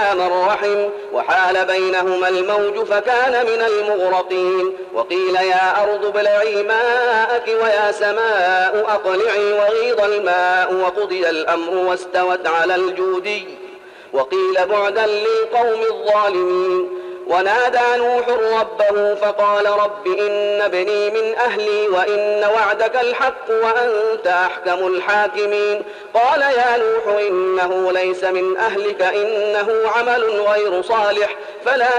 الرحم وحال بينهما الموج فكان من المغرقين. وقيل يا أرض ابلعي ماءك ويا سماء أقلعي وغيض الماء وقضي الأمر واستوت على الجودي وقيل بعدا للقوم الظالمين. ونادى نوح ربه فقال رب إن ابني من أهلي وإن وعدك الحق وأنت أحكم الحاكمين. قال يا نوح إنه ليس من أهلك إنه عمل غير صالح فلا